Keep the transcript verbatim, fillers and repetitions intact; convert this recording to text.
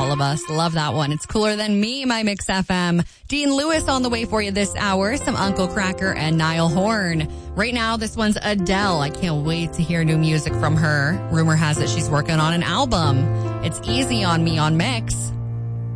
all of us. Love that one. It's Cooler Than Me, my Mix F M. Dean Lewis on the way for you this hour. Some Uncle Kracker and Niall Horn. Right now, this one's Adele. I can't wait to hear new music from her. Rumor has it she's working on an album. It's Easy on Me on Mix.